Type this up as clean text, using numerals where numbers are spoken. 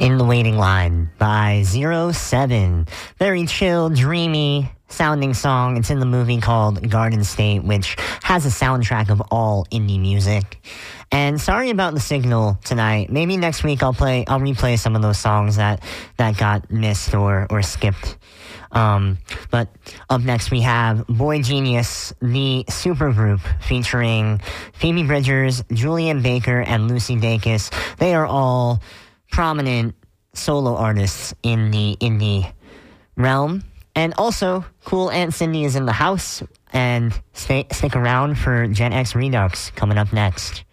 In the Waiting Line by Zero 7. Very chill, dreamy sounding song. It's in the movie called Garden State, which has a soundtrack of all indie music. And sorry about the signal tonight. Maybe next week I'll replay some of those songs that got missed or skipped. But up next we have Boy Genius, the supergroup featuring Phoebe Bridgers, Julian Baker, and Lucy Dacus. They are all prominent solo artists in the indie realm. And also, Cool Aunt Cindy is in the house. And stick around for Gen X Redux coming up next.